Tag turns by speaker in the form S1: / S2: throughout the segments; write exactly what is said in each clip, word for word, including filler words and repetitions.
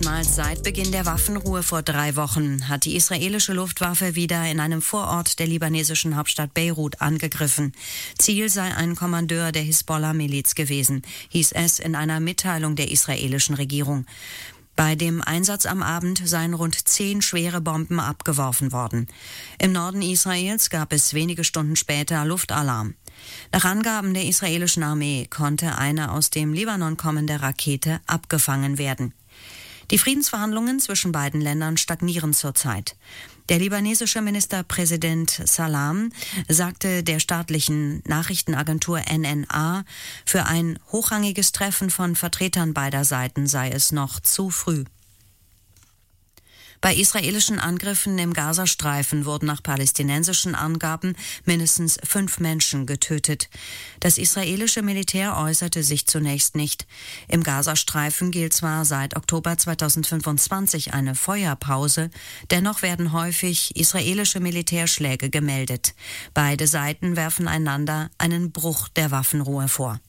S1: Erstmals seit Beginn der Waffenruhe vor drei Wochen hat die israelische Luftwaffe wieder in einem Vorort der libanesischen Hauptstadt Beirut angegriffen. Ziel sei ein Kommandeur der Hisbollah-Miliz gewesen, hieß es in einer Mitteilung der israelischen Regierung. Bei dem Einsatz am Abend seien rund zehn schwere Bomben abgeworfen worden. Im Norden Israels gab es wenige Stunden später Luftalarm. Nach Angaben der israelischen Armee konnte eine aus dem Libanon kommende Rakete abgefangen werden. Die Friedensverhandlungen zwischen beiden Ländern stagnieren zurzeit. Der libanesische Ministerpräsident Salam sagte der staatlichen Nachrichtenagentur N N A, für ein hochrangiges Treffen von Vertretern beider Seiten sei es noch zu früh. Bei israelischen Angriffen im Gazastreifen wurden nach palästinensischen Angaben mindestens fünf Menschen getötet. Das israelische Militär äußerte sich zunächst nicht. Im Gazastreifen gilt zwar seit Oktober zweitausendfünfundzwanzig eine Feuerpause, dennoch werden häufig israelische Militärschläge gemeldet. Beide Seiten werfen einander einen Bruch der Waffenruhe vor.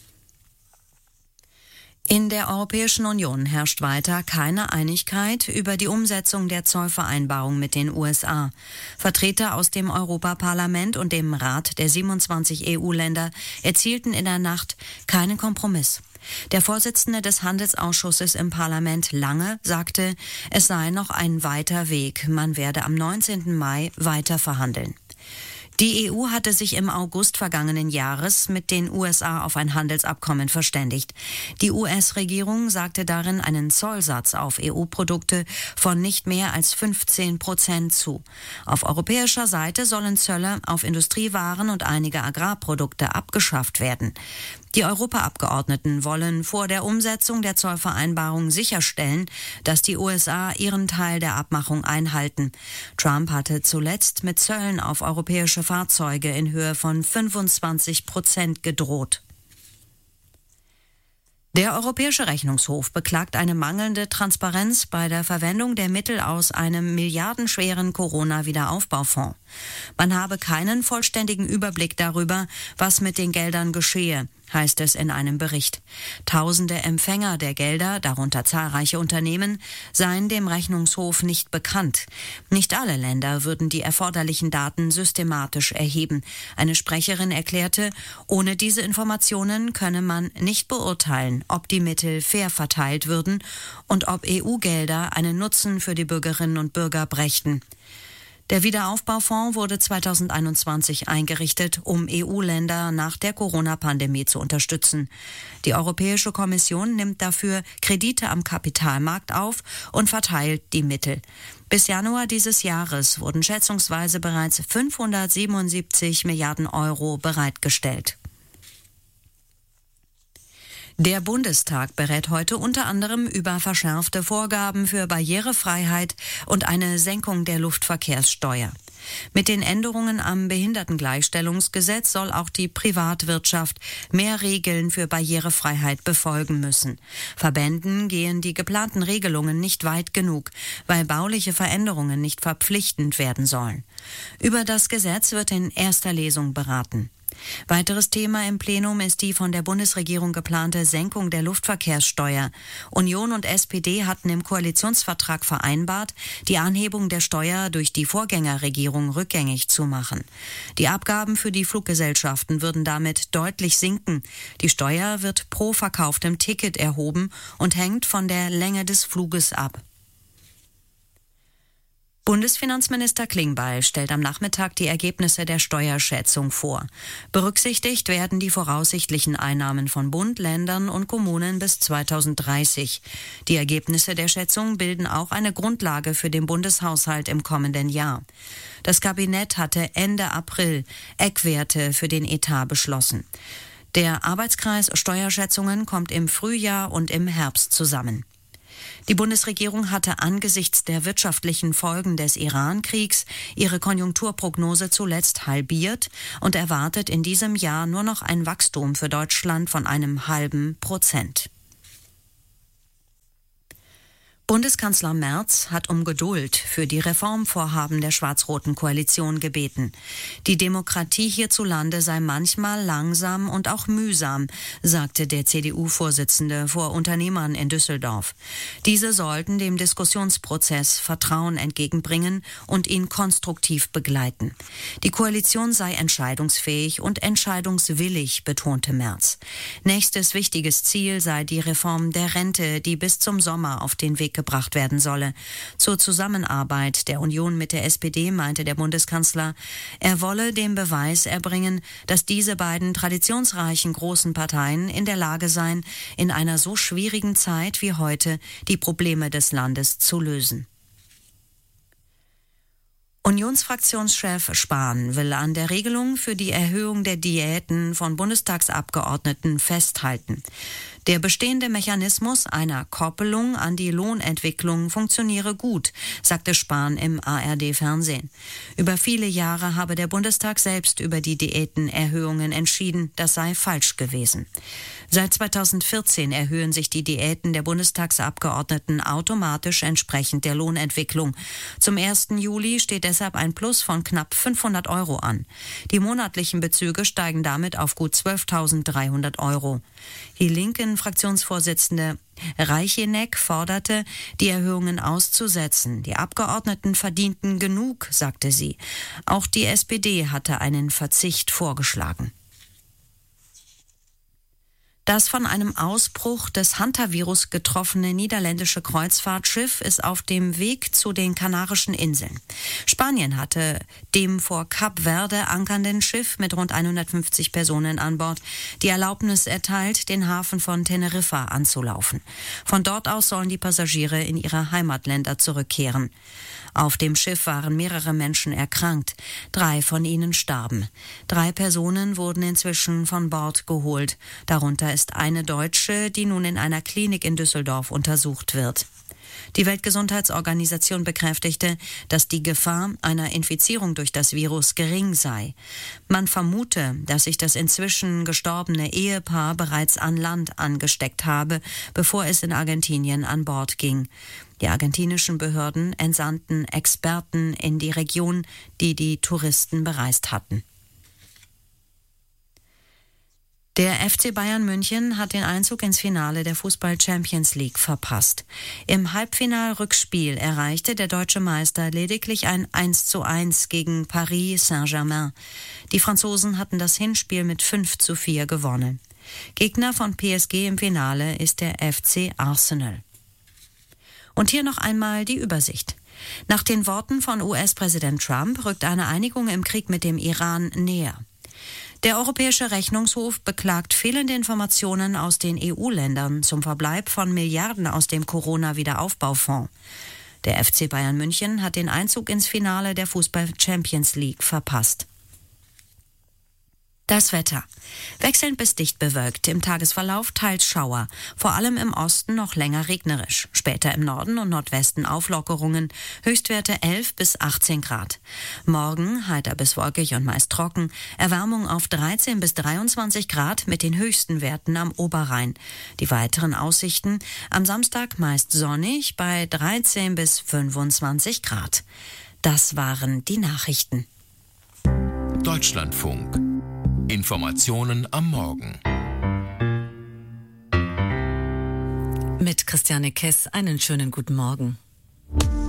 S1: In der Europäischen Union herrscht weiter keine Einigkeit über die Umsetzung der Zollvereinbarung mit den U S A. Vertreter aus dem Europaparlament und dem Rat der siebenundzwanzig E U-Länder erzielten in der Nacht keinen Kompromiss. Der Vorsitzende des Handelsausschusses im Parlament Lange sagte, es sei noch ein weiter Weg, man werde am neunzehnten Mai weiter verhandeln. Die E U hatte sich im August vergangenen Jahres mit den U S A auf ein Handelsabkommen verständigt. Die U S-Regierung sagte darin einen Zollsatz auf E U-Produkte von nicht mehr als fünfzehn Prozent zu. Auf europäischer Seite sollen Zölle auf Industriewaren und einige Agrarprodukte abgeschafft werden. Die Europaabgeordneten wollen vor der Umsetzung der Zollvereinbarung sicherstellen, dass die U S A ihren Teil der Abmachung einhalten. Trump hatte zuletzt mit Zöllen auf europäische Fahrzeuge in Höhe von fünfundzwanzig Prozent gedroht. Der Europäische Rechnungshof beklagt eine mangelnde Transparenz bei der Verwendung der Mittel aus einem milliardenschweren Corona-Wiederaufbaufonds. Man habe keinen vollständigen Überblick darüber, was mit den Geldern geschehe, heißt es in einem Bericht. Tausende Empfänger der Gelder, darunter zahlreiche Unternehmen, seien dem Rechnungshof nicht bekannt. Nicht alle Länder würden die erforderlichen Daten systematisch erheben. Eine Sprecherin erklärte, ohne diese Informationen könne man nicht beurteilen, ob die Mittel fair verteilt würden und ob E U-Gelder einen Nutzen für die Bürgerinnen und Bürger brächten. Der Wiederaufbaufonds wurde zweitausendeinundzwanzig eingerichtet, um E U-Länder nach der Corona-Pandemie zu unterstützen. Die Europäische Kommission nimmt dafür Kredite am Kapitalmarkt auf und verteilt die Mittel. Bis Januar dieses Jahres wurden schätzungsweise bereits fünfhundertsiebenundsiebzig Milliarden Euro bereitgestellt. Der Bundestag berät heute unter anderem über verschärfte Vorgaben für Barrierefreiheit und eine Senkung der Luftverkehrssteuer. Mit den Änderungen am Behindertengleichstellungsgesetz soll auch die Privatwirtschaft mehr Regeln für Barrierefreiheit befolgen müssen. Verbänden gehen die geplanten Regelungen nicht weit genug, weil bauliche Veränderungen nicht verpflichtend werden sollen. Über das Gesetz wird in erster Lesung beraten. Weiteres Thema im Plenum ist die von der Bundesregierung geplante Senkung der Luftverkehrssteuer. Union und S P D hatten im Koalitionsvertrag vereinbart, die Anhebung der Steuer durch die Vorgängerregierung rückgängig zu machen. Die Abgaben für die Fluggesellschaften würden damit deutlich sinken. Die Steuer wird pro verkauftem Ticket erhoben und hängt von der Länge des Fluges ab. Bundesfinanzminister Klingbeil stellt am Nachmittag die Ergebnisse der Steuerschätzung vor. Berücksichtigt werden die voraussichtlichen Einnahmen von Bund, Ländern und Kommunen bis zweitausenddreißig. Die Ergebnisse der Schätzung bilden auch eine Grundlage für den Bundeshaushalt im kommenden Jahr. Das Kabinett hatte Ende April Eckwerte für den Etat beschlossen. Der Arbeitskreis Steuerschätzungen kommt im Frühjahr und im Herbst zusammen. Die Bundesregierung hatte angesichts der wirtschaftlichen Folgen des Iran-Kriegs ihre Konjunkturprognose zuletzt halbiert und erwartet in diesem Jahr nur noch ein Wachstum für Deutschland von einem halben Prozent. Bundeskanzler Merz hat um Geduld für die Reformvorhaben der schwarz-roten Koalition gebeten. Die Demokratie hierzulande sei manchmal langsam und auch mühsam, sagte der C D U-Vorsitzende vor Unternehmern in Düsseldorf. Diese sollten dem Diskussionsprozess Vertrauen entgegenbringen und ihn konstruktiv begleiten. Die Koalition sei entscheidungsfähig und entscheidungswillig, betonte Merz. Nächstes wichtiges Ziel sei die Reform der Rente, die bis zum Sommer auf den Weg gebracht werden solle. Zur Zusammenarbeit der Union mit der S P D meinte der Bundeskanzler, er wolle den Beweis erbringen, dass diese beiden traditionsreichen großen Parteien in der Lage seien, in einer so schwierigen Zeit wie heute die Probleme des Landes zu lösen. Unionsfraktionschef Spahn will an der Regelung für die Erhöhung der Diäten von Bundestagsabgeordneten festhalten. Der bestehende Mechanismus einer Koppelung an die Lohnentwicklung funktioniere gut, sagte Spahn im A R D-Fernsehen. Über viele Jahre habe der Bundestag selbst über die Diätenerhöhungen entschieden. Das sei falsch gewesen. Seit zweitausendvierzehn erhöhen sich die Diäten der Bundestagsabgeordneten automatisch entsprechend der Lohnentwicklung. Zum ersten Juli steht deshalb ein Plus von knapp fünfhundert Euro an. Die monatlichen Bezüge steigen damit auf gut zwölftausenddreihundert Euro. Die linken Fraktionsvorsitzende Reicheneck forderte, die Erhöhungen auszusetzen. Die Abgeordneten verdienten genug, sagte sie. Auch die S P D hatte einen Verzicht vorgeschlagen. Das von einem Ausbruch des Hantavirus getroffene niederländische Kreuzfahrtschiff ist auf dem Weg zu den Kanarischen Inseln. Spanien hatte dem vor Kap Verde ankernden Schiff mit rund hundertfünfzig Personen an Bord die Erlaubnis erteilt, den Hafen von Teneriffa anzulaufen. Von dort aus sollen die Passagiere in ihre Heimatländer zurückkehren. Auf dem Schiff waren mehrere Menschen erkrankt. Drei von ihnen starben. Drei Personen wurden inzwischen von Bord geholt. Darunter ist eine Deutsche, die nun in einer Klinik in Düsseldorf untersucht wird. Die Weltgesundheitsorganisation bekräftigte, dass die Gefahr einer Infizierung durch das Virus gering sei. Man vermute, dass sich das inzwischen gestorbene Ehepaar bereits an Land angesteckt habe, bevor es in Argentinien an Bord ging. Die argentinischen Behörden entsandten Experten in die Region, die die Touristen bereist hatten. Der F C Bayern München hat den Einzug ins Finale der Fußball-Champions League verpasst. Im Halbfinal-Rückspiel erreichte der deutsche Meister lediglich ein eins zu eins gegen Paris Saint-Germain. Die Franzosen hatten das Hinspiel mit fünf zu vier gewonnen. Gegner von P S G im Finale ist der F C Arsenal. Und hier noch einmal die Übersicht. Nach den Worten von U S-Präsident Trump rückt eine Einigung im Krieg mit dem Iran näher. Der Europäische Rechnungshof beklagt fehlende Informationen aus den E U-Ländern zum Verbleib von Milliarden aus dem Corona-Wiederaufbaufonds. Der F C Bayern München hat den Einzug ins Finale der Fußball-Champions League verpasst. Das Wetter. Wechselnd bis dicht bewölkt, im Tagesverlauf teils Schauer, vor allem im Osten noch länger regnerisch, später im Norden und Nordwesten Auflockerungen, Höchstwerte elf bis achtzehn Grad. Morgen heiter bis wolkig und meist trocken, Erwärmung auf dreizehn bis dreiundzwanzig Grad mit den höchsten Werten am Oberrhein. Die weiteren Aussichten, am Samstag meist sonnig bei dreizehn bis fünfundzwanzig Grad. Das waren die Nachrichten.
S2: Deutschlandfunk. Informationen am Morgen.
S3: Mit Christiane Kess einen schönen guten Morgen.